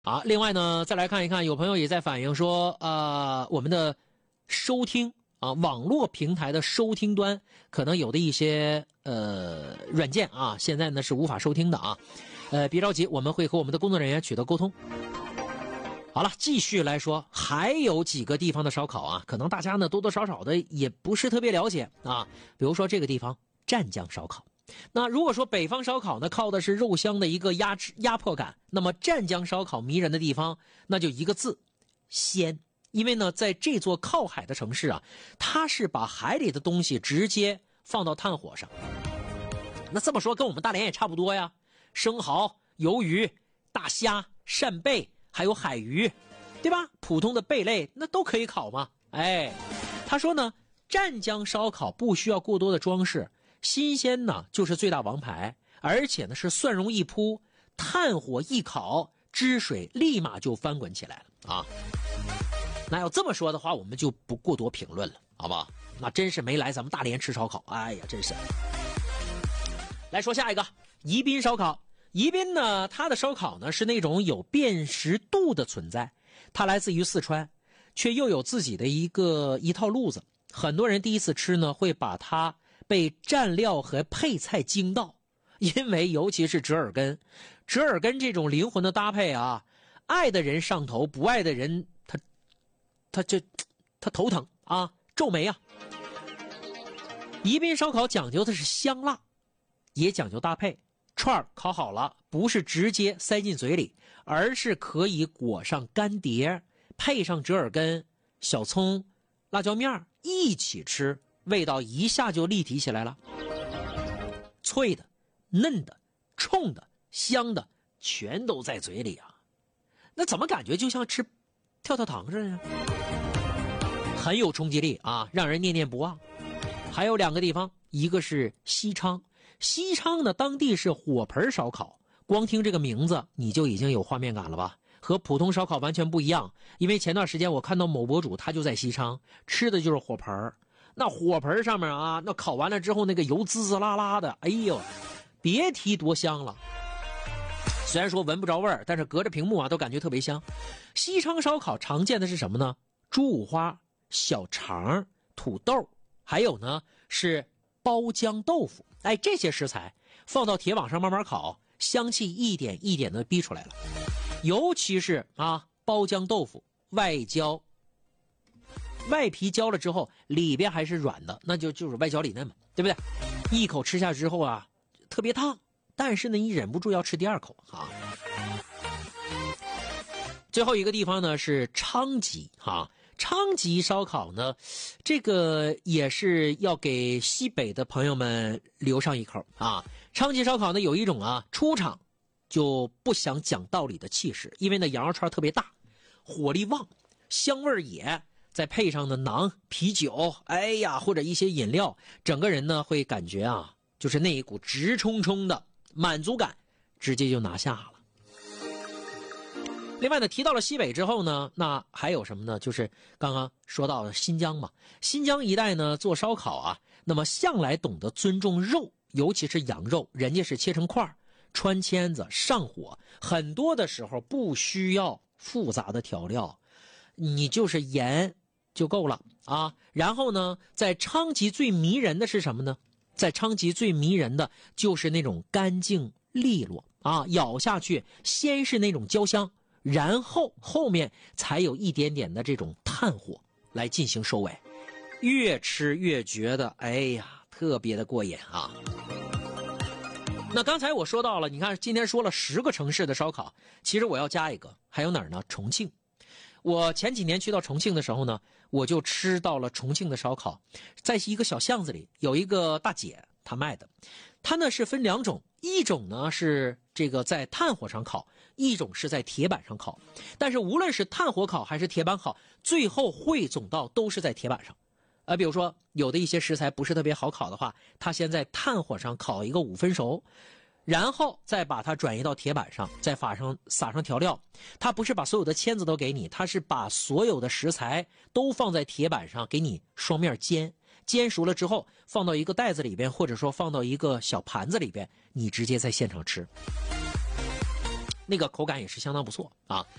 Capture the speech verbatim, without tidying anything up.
啊，另外呢，再来看一看，有朋友也在反映说，呃，我们的收听啊，网络平台的收听端可能有的一些呃软件啊，现在呢是无法收听的啊。呃，别着急，我们会和我们的工作人员取得沟通。好了，继续来说，还有几个地方的烧烤啊，可能大家呢多多少少的也不是特别了解啊。比如说这个地方湛江烧烤。那如果说北方烧烤呢，靠的是肉香的一个压压迫感，那么湛江烧烤迷人的地方，那就一个字，鲜。因为呢，在这座靠海的城市啊，它是把海里的东西直接放到炭火上。那这么说，跟我们大连也差不多呀，生蚝、鱿鱼、大虾、扇贝，还有海鱼，对吧？普通的贝类那都可以烤嘛。哎，他说呢，湛江烧烤不需要过多的装饰。新鲜呢就是最大王牌，而且呢是蒜蓉一铺，炭火一烤，汁水立马就翻滚起来了啊！那要这么说的话，我们就不过多评论了，好不好？那真是没来咱们大连吃烧烤，哎呀，真是。来说下一个，宜宾烧烤。宜宾呢，它的烧烤呢是那种有辨识度的存在，它来自于四川，却又有自己的一个一套路子。很多人第一次吃呢，会把它被蘸料和配菜惊到，因为尤其是折耳根，折耳根这种灵魂的搭配啊，爱的人上头，不爱的人他他这他头疼啊，皱眉啊。宜宾烧烤讲究的是香辣，也讲究搭配。串烤好了，不是直接塞进嘴里，而是可以裹上干碟，配上折耳根、小葱、辣椒面一起吃，味道一下就立体起来了。脆的、嫩的、冲的、香的，全都在嘴里啊！那怎么感觉就像吃跳跳糖似的呢？很有冲击力啊，让人念念不忘。还有两个地方，一个是西昌，西昌呢当地是火盆烧烤，光听这个名字你就已经有画面感了吧？和普通烧烤完全不一样，因为前段时间我看到某博主他就在西昌吃的就是火盆，那火盆上面啊，那烤完了之后那个油滋滋啦啦的，哎呦，别提多香了。虽然说闻不着味儿，但是隔着屏幕啊都感觉特别香。西昌烧烤常见的是什么呢？猪五花、小肠、土豆，还有呢是包浆豆腐。哎，这些食材放到铁网上慢慢烤，香气一点一点的逼出来了。尤其是啊，包浆豆腐外焦，外皮焦了之后，里边还是软的，那就就是外焦里嫩嘛，对不对？一口吃下之后啊，特别烫，但是呢，你忍不住要吃第二口啊。最后一个地方呢是昌吉哈，昌吉烧烤呢，这个也是要给西北的朋友们留上一口啊。昌吉烧烤呢有一种啊出场就不想讲道理的气势，因为那羊肉串特别大，火力旺，香味野，再配上的馕、啤酒，哎呀，或者一些饮料，整个人呢会感觉啊，就是那一股直冲冲的满足感，直接就拿下了。另外呢，提到了西北之后呢，那还有什么呢？就是刚刚说到的新疆嘛，新疆一带呢做烧烤啊，那么向来懂得尊重肉，尤其是羊肉，人家是切成块，穿签子上火，很多的时候不需要复杂的调料，你就是盐就够了啊。然后呢，在昌吉最迷人的是什么呢？在昌吉最迷人的就是那种干净利落啊，咬下去先是那种焦香，然后后面才有一点点的这种炭火来进行收尾，越吃越觉得哎呀特别的过瘾啊。那刚才我说到了，你看今天说了十个城市的烧烤，其实我要加一个，还有哪儿呢？重庆。我前几年去到重庆的时候呢，我就吃到了重庆的烧烤，在一个小巷子里有一个大姐她卖的，她呢是分两种，一种呢是这个在炭火上烤，一种是在铁板上烤，但是无论是炭火烤还是铁板烤，最后汇总到都是在铁板上。呃，比如说有的一些食材不是特别好烤的话，它先在炭火上烤一个五分熟，然后再把它转移到铁板上，再撒上撒上调料。它不是把所有的签子都给你，它是把所有的食材都放在铁板上给你双面煎，煎熟了之后放到一个袋子里边，或者说放到一个小盘子里边，你直接在现场吃。 那个口感也是相当不错啊。